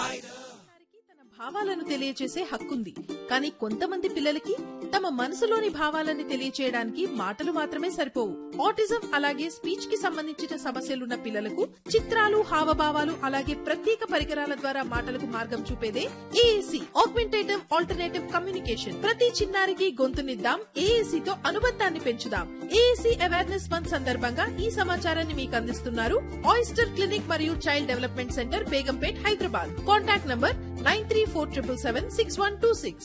భావాలను తెలియచేసే హక్కుంది. కానీ కొంతమంది పిల్లలకి తమ మనసులోని భావాలని తెలియచేయడానికి మాటలు మాత్రమే సరిపోవు. ఆటిజం అలాగే స్పీచ్ కి సంబంధించిన సమస్యలున్న పిల్లలకు చిత్రాలు, హావభావాలు అలాగే ప్రత్యేక పరికరాల ద్వారా మాటలకు మార్గం చూపేదే ఏఏసీ, ఆగ్మెంటేటివ్ ఆల్టర్నేటివ్ కమ్యూనికేషన్. ప్రతి చిన్నారికి గొంతునిద్దాం, ఏఏసీ తో అనుబంధాన్ని పెంచుదాం. ఏఏసీ అవేర్నెస్ మంత్ సందర్భంగా ఈ సమాచారాన్ని మీకు అందిస్తున్నారు ఆయిస్టర్ క్లినిక్ మరియు child development centre, Begumpet, Hyderabad. Contact number 9347776126.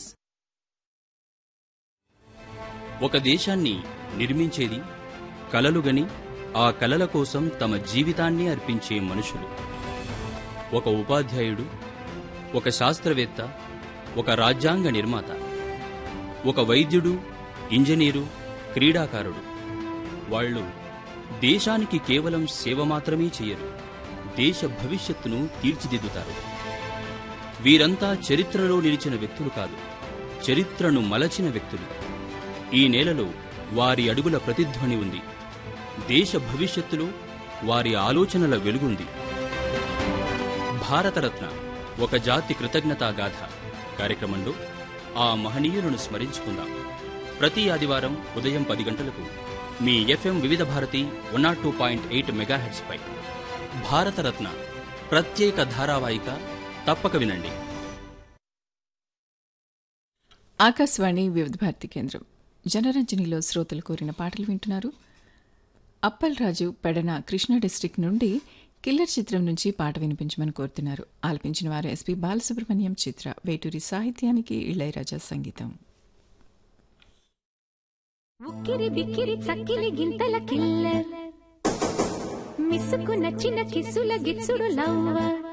ఒక దేశాన్ని నిర్మించేది కలలుగని ఆ కలల కోసం తమ జీవితాన్ని అర్పించే మనుషులు. ఒక ఉపాధ్యాయుడు, ఒక శాస్త్రవేత్త, ఒక రాజ్యాంగ నిర్మాత, ఒక వైద్యుడు, ఇంజనీరు, క్రీడాకారుడు. వాళ్ళు దేశానికి కేవలం సేవ మాత్రమే చేయరు, దేశ భవిష్యత్తును తీర్చిదిద్దుతారు. వీరంతా చరిత్రలో నిలిచిన వ్యక్తులు కాదు, చరిత్రను మలచిన వ్యక్తులు. ఈ నేలలో వారి అడుగుల ప్రతిధ్వని ఉంది. దేశ భవిష్యత్తులో వారి ఆలోచనల వెలుగుంది. భారతరత్న, ఒక జాతి కృతజ్ఞతాగాథ కార్యక్రమంలో ఆ మహనీయులను స్మరించుకుందాం. ప్రతి ఆదివారం ఉదయం 10 గంటలకు మీ FM వివిధ భారతి 102.8 మెగాహెర్ట్జ్ పై భారతరత్న ప్రత్యేక ధారావాహిక తప్పక వినండి. ఆకాశవాణి వివిధ భారతి కేంద్రం జనరంజనిలో శ్రోతలు కోరిన పాటలు వింటున్నారు. అప్పల్ రాజు పెడన, కృష్ణా డిస్టిక్ నుండి కిల్లర్ చిత్రం నుంచి పాట వినిపించమని కోరుతున్నారు. ఆలపించిన వారు ఎస్పి బాలసుబ్రహ్మణ్యం, చిత్ర. వేటూరి సాహిత్యానికి ఇళయరాజా సంగీతం. ఉక్కిరి బిక్కిరి చక్కిలి గింతల కిల్లర్, మిస్సుకు నచ్చిన కిస్సుల గిచ్చుడు లవ్వర్.